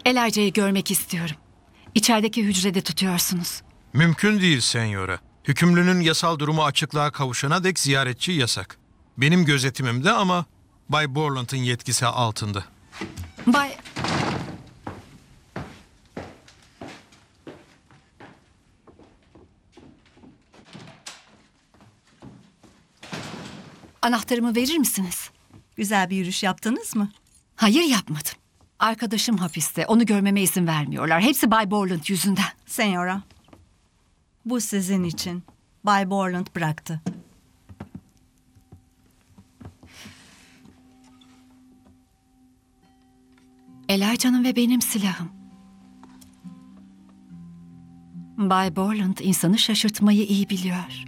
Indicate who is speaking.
Speaker 1: Elijah'yı görmek istiyorum. İçerideki hücrede tutuyorsunuz.
Speaker 2: Mümkün değil senyora. Hükümlünün yasal durumu açıklığa kavuşana dek ziyaretçi yasak. Benim gözetimimde ama Bay Borland'ın yetkisi altında.
Speaker 1: Bay... Anahtarımı verir misiniz?
Speaker 3: Güzel bir yürüyüş yaptınız mı?
Speaker 1: Hayır, yapmadım. Arkadaşım hapiste. Onu görmeme izin vermiyorlar. Hepsi Bay Borland yüzünden.
Speaker 3: Senyora, bu sizin için. Bay Borland bıraktı.
Speaker 1: Elijah'nın ve benim silahım. Bay Borland insanı şaşırtmayı iyi biliyor.